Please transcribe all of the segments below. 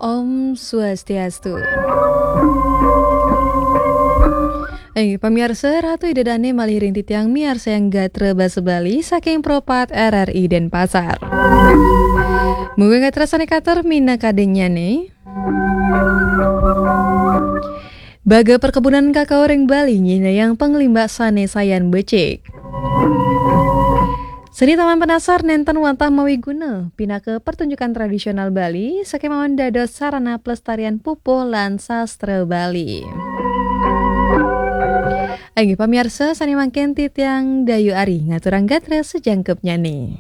Om Swastiastu. Pemirsa Ratu Idedane maliring titiang miarsa yang gatre basa Bali saking propat RRI Denpasar. Mugi gatre sanikator mina kadengnya nih. Baga perkebunan kakao ring Bali nyina yang pengelimba sane sayan becek. Seni Taman Penasar nenten wantah mawi guna pina ke pertunjukan tradisional Bali sakemawan dados sarana pelestarian pupuh lan sastra Bali. Agi pamirsa sani mangken titiang Dayu Ari ngaturang gatre sejangkepnya nih.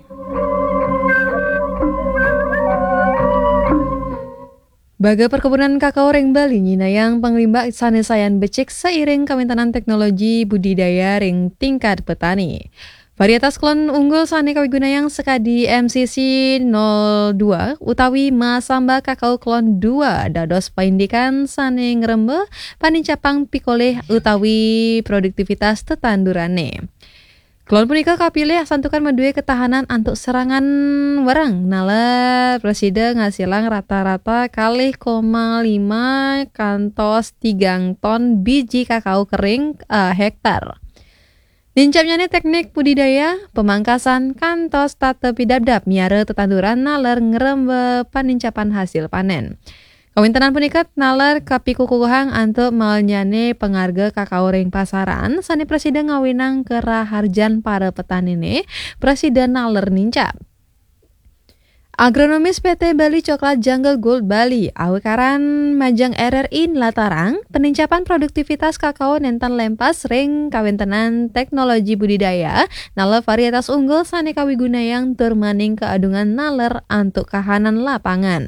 Baga perkebunan kakao ring Bali nyina yang pengelimba sane sayan becek seiring kawintanan teknologi budidaya ring tingkat petani. Varietas klon unggul sane kawiguna yang sekadi MCC 02 utawi Masamba kakao klon 2 dados paindikan sane ngrembe panicapang pikoleh utawi produktivitas tetandurane. Klon punika kapilih santukan medue ketahanan antuk serangan wereng nala presiden ngasilang rata-rata kalih 5 kantos 3 ton biji kakao kering hektar. Nincapnya nih teknik budidaya pemangkasan kantos tata pidabdap miara tetanduran nalar ngerembe panincapan hasil panen. Kawintenan punikat nalar kapikukuhang antuk malnyane pengarga kakao ring pasaran sani presiden ngawinang keraharjan para petani nih presiden nalar nincap. Agronomis PT Bali Coklat Jungle Gold Bali awekaran majang RRI latarang penincapan produktivitas kakao nentan lempas ring kawintenan teknologi budidaya nalar varietas unggul sane kawiguna yang termaning keadungan nalar antuk kahanan lapangan.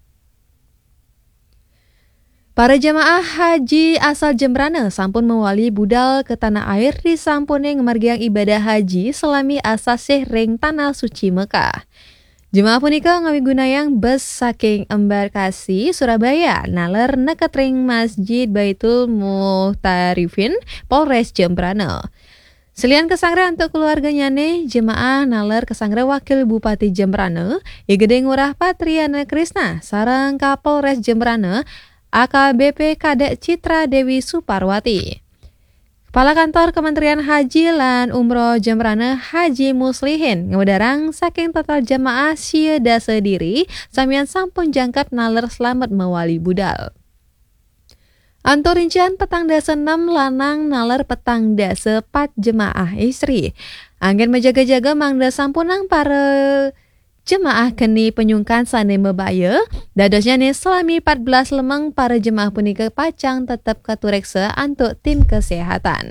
Para jamaah haji asal Jembrana sampun mewali budal ke tanah air di sampune ngemargiang ibadah haji selami asasih ring tanah suci Mekah. Jemaah punika ngawigunayang bus saking embarkasi Surabaya naler neket ring Masjid Baitul Muhtarifin Polres Jembrana. Selian kesangre untuk keluarganya nih jemaah naler kesangre Wakil Bupati Jembrana Igede Ngurah Patriana Krisna sareng Kapolres Jembrana AKBP Kadek Citra Dewi Suparwati. Kepala Kantor Kementerian Haji lan Umroh Jembrana Haji Muslihin ngewedarang saking total jamaah sia dasa diri samian sampun jangkep naler selamat mewali budal. Antor rincian petang dasa 6 lanang naler petang dasa 4 jemaah istri. Anggen menjaga-jaga mangda sampunang para jemaah keni penyungkan sane mebaya, dadosnya nih selami 14 lemeng para jemaah punika pacang tetap katureksa antuk tim kesehatan.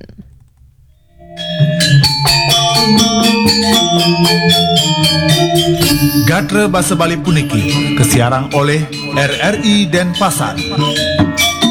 Gatre Basa Bali puniki kesiarang oleh RRI Denpasar.